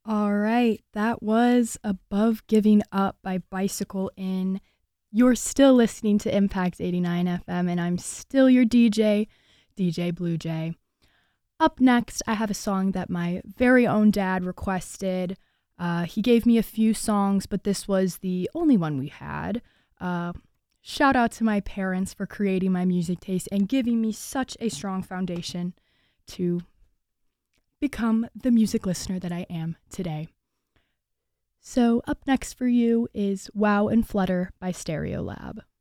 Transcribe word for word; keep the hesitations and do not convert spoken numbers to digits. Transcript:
All right, that was Above Giving Up by Bicycle Inn. You're still listening to Impact eighty-nine F M, and I'm still your D J, D J Blue Jay. Up next, I have a song that my very own dad requested. Uh, he gave me a few songs, but this was the only one we had. Uh, shout out to my parents for creating my music taste and giving me such a strong foundation to become the music listener that I am today. So up next for you is Wow and Flutter by Stereolab.